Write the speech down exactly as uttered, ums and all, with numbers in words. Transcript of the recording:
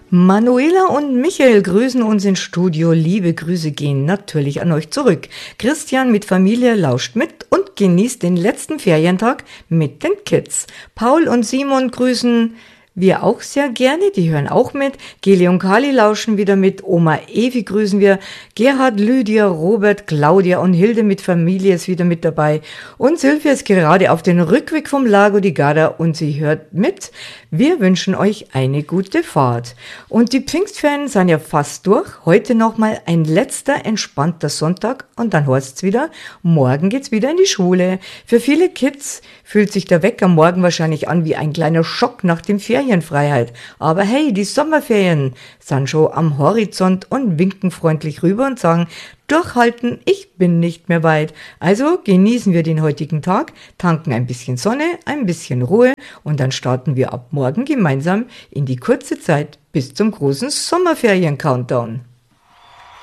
Manuela und Michael grüßen uns ins Studio. Liebe Grüße gehen natürlich an euch zurück. Christian mit Familie lauscht mit und genießt den letzten Ferientag mit den Kids. Paul und Simon grüßen wir auch sehr gerne, die hören auch mit. Geli und Kali lauschen wieder mit. Oma Evi grüßen wir. Gerhard, Lydia, Robert, Claudia und Hilde mit Familie ist wieder mit dabei. Und Silvia ist gerade auf den Rückweg vom Lago di Garda und sie hört mit. Wir wünschen euch eine gute Fahrt. Und die Pfingstferien sind ja fast durch. Heute nochmal ein letzter entspannter Sonntag und dann heißt's wieder, morgen geht's wieder in die Schule. Für viele Kids fühlt sich der Wecker morgen wahrscheinlich an wie ein kleiner Schock nach dem Ferienfreiheit. Aber hey, die Sommerferien sind schon am Horizont und winken freundlich rüber und sagen, durchhalten, ich bin nicht mehr weit. Also genießen wir den heutigen Tag, tanken ein bisschen Sonne, ein bisschen Ruhe und dann starten wir ab morgen gemeinsam in die kurze Zeit bis zum großen Sommerferien-Countdown.